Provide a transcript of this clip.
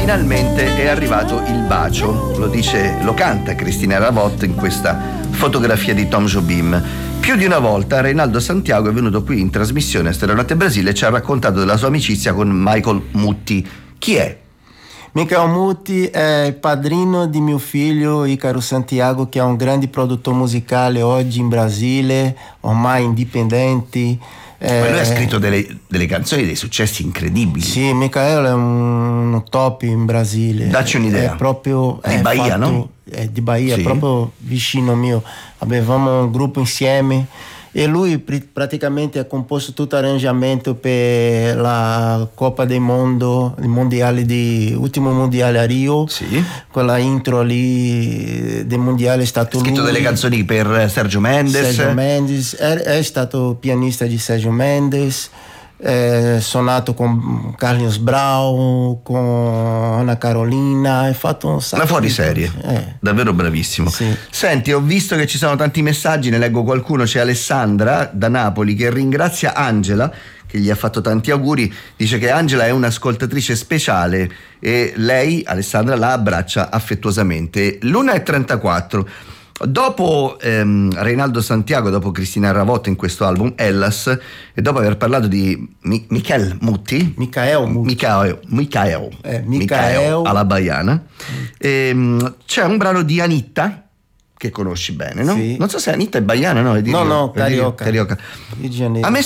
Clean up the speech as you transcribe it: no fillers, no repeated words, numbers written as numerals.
finalmente è arrivato il bacio, lo canta Cristina Ravotte in questa fotografia di Tom Jobim. Più di una volta Reinaldo Santiago è venuto qui in trasmissione a Stereonotte Brasile e ci ha raccontato della sua amicizia con Michael Muti. Chi è? Michael Muti è il padrino di mio figlio Icaro Santiago, che è un grande produttore musicale oggi in Brasile, ormai indipendente. Ma lui ha scritto delle canzoni, dei successi incredibili. Sì, Michael è un top in Brasile. Dacci un'idea. È proprio di Bahia, no? È di Bahia, sì. Proprio vicino mio. Avevamo un gruppo insieme e lui praticamente ha composto tutto l'arrangiamento per la Coppa del Mondo, l'ultimo mondiale a Rio. Sì. Quella intro lì del mondiale è stato lui. Ha scritto delle canzoni per Sergio Mendes. È stato pianista di Sergio Mendes. Suonato con Carlos Brown, con Anna Carolina, hai fatto un sacco. Una fuoriserie, davvero bravissimo. Sì. Senti, ho visto che ci sono tanti messaggi, ne leggo qualcuno. C'è Alessandra da Napoli che ringrazia Angela, che gli ha fatto tanti auguri. Dice che Angela è un'ascoltatrice speciale e lei, Alessandra, la abbraccia affettuosamente. L'1:34. Dopo Reinaldo Santiago, dopo Cristina Ravotte in questo album Hellas, e dopo aver parlato di Michael alla Baiana, c'è un brano di Anitta che conosci bene, no? Sì. Non so se Anitta è baiana, no? No, carioca. A me